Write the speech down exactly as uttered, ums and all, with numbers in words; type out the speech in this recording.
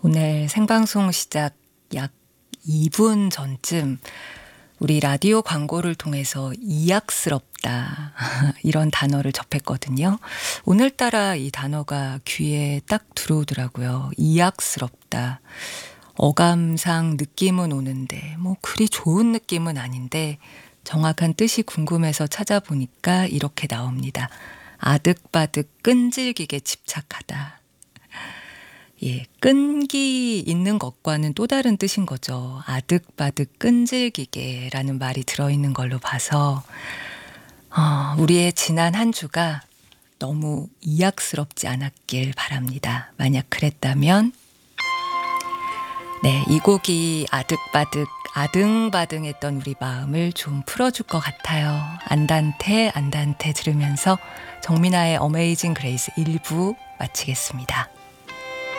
오늘 생방송 시작 약 이 분 전쯤 우리 라디오 광고를 통해서 이악스럽다 이런 단어를 접했거든요. 오늘따라 이 단어가 귀에 딱 들어오더라고요. 이악스럽다. 어감상 느낌은 오는데 뭐 그리 좋은 느낌은 아닌데 정확한 뜻이 궁금해서 찾아보니까 이렇게 나옵니다. 아득바득 끈질기게 집착하다. 예, 끈기 있는 것과는 또 다른 뜻인 거죠. 아득바득 끈질기게라는 말이 들어있는 걸로 봐서 어, 우리의 지난 한 주가 너무 이악스럽지 않았길 바랍니다. 만약 그랬다면 네, 이 곡이 아득바득 아등바등했던 우리 마음을 좀 풀어줄 것 같아요. 안단테 안단테 들으면서 정민아의 어메이징 그레이스 일 부 마치겠습니다.